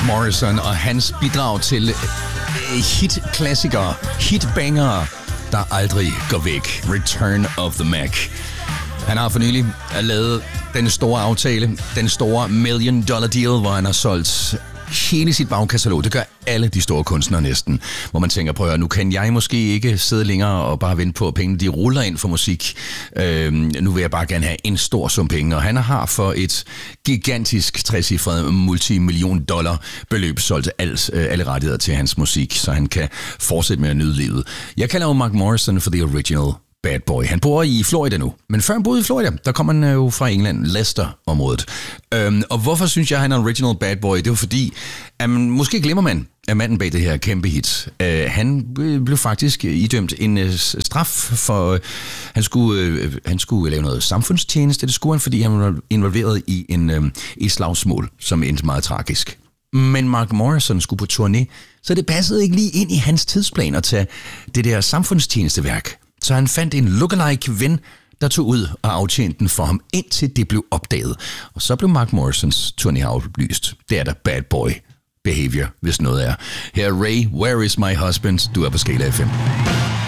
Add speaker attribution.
Speaker 1: Morrison og hans bidrag til hit-klassikere, hit-bangere, der aldrig går væk. Return of the Mac. Han har for nylig lavet den store aftale, den store $1 million deal, hvor han har solgt hele sit bagkatalog. Det gør alle de store kunstnere næsten. Hvor man tænker, prøv at nu kan jeg måske ikke sidde længere og bare vente på, at pengene de ruller ind for musik. Nu vil jeg bare gerne have en stor sum penge. Og han har for et gigantisk trecifret multimillion-dollar beløb solgt alle rettigheder til hans musik, så han kan fortsætte med at nyde livet. Jeg kalder jo Mark Morrison for the original bad boy. Han bor i Florida nu. Men før han boede i Florida, der kom han jo fra England, Leicester-området. Og hvorfor synes jeg, han er original bad boy? Det var fordi, måske glemmer man, at manden bag det her kæmpe hit, han blev faktisk idømt en straf for, han skulle lave noget samfundstjeneste. Det skulle han, fordi han var involveret i et slagsmål, som endte meget tragisk. Men Mark Morrison skulle på turné, så det passede ikke lige ind i hans tidsplan at tage det der samfundstjenesteværk. Så han fandt en lookalike ven, der tog ud og aftjente den for ham, indtil det blev opdaget. Og så blev Mark Morrisons turné aflyst. Det er der bad boy behavior, hvis noget er. Her er Ray, Where is my husband? Du er på Skala FM.